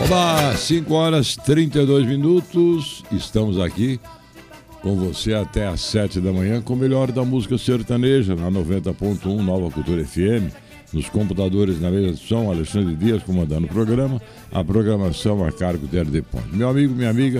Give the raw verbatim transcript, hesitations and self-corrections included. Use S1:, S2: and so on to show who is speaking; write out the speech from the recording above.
S1: Olá, cinco horas e trinta e dois minutos. Estamos aqui com você até às sete da manhã com o melhor da música sertaneja na noventa ponto um Nova Cultura F M. Nos computadores na mesa de som, Alexandre Dias comandando o programa. A programação a cargo de R D Ponte. Meu amigo, minha amiga,